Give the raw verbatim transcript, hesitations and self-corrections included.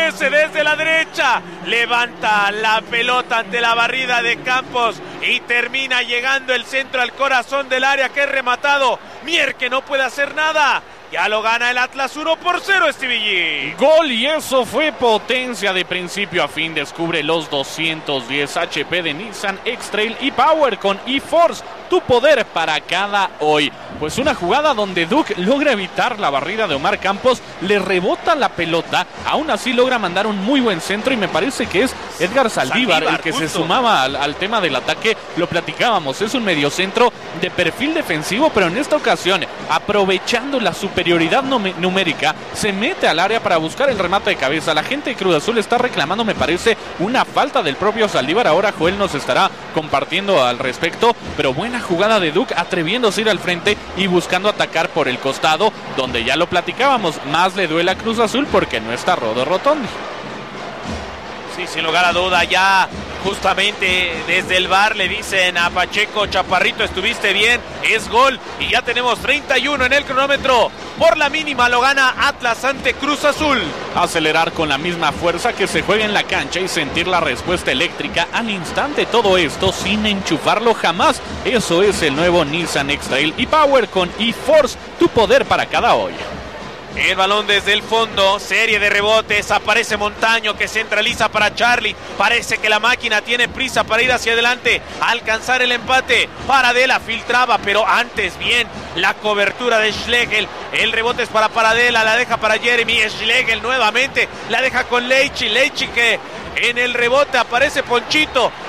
Favorece desde la derecha. Levanta la pelota ante la barrida de Campos y termina llegando el centro al corazón del área, que es rematado. Mier, que no puede hacer nada. Ya lo gana el Atlas uno por cero, Stevie G. Gol, y eso fue potencia de principio a fin. Descubre los doscientos diez H P de Nissan X-Trail e-Power con e-Force, tu poder para cada hoy. Pues una jugada donde Duke logra evitar la barrida de Omar Campos, le rebota la pelota, aún así logra mandar un muy buen centro, y me parece que es Edgar Saldívar, Saldívar el que justo se sumaba al, al tema del ataque. Lo platicábamos, es un mediocentro de perfil defensivo, pero en esta ocasión, aprovechando la superioridad numérica, se mete al área para buscar el remate de cabeza. La gente de Cruz Azul está reclamando, me parece, una falta del propio Saldívar. Ahora Joel nos estará compartiendo al respecto, pero buena jugada de Duke, atreviéndose a ir al frente y buscando atacar por el costado, donde ya lo platicábamos, más le duele a Cruz Azul porque no está Rodo Rotondi. Sí, sin lugar a duda, ya justamente desde el V A R le dicen a Pacheco: Chaparrito, estuviste bien, es gol, y ya tenemos treinta y uno en el cronómetro. Por la mínima lo gana Atlas ante Cruz Azul. Acelerar con la misma fuerza que se juega en la cancha y sentir la respuesta eléctrica al instante, todo esto sin enchufarlo jamás. Eso es el nuevo Nissan X-Trail e-Power con e-Force, tu poder para cada hoy. El balón desde el fondo, serie de rebotes, aparece Montaño, que centraliza para Charlie. Parece que la máquina tiene prisa para ir hacia adelante, alcanzar el empate. Paradela filtraba, pero antes bien la cobertura de Schlegel. El rebote es para Paradela, la deja para Jeremy. Schlegel nuevamente la deja con Leichi. Leichi, que en el rebote aparece Ponchito,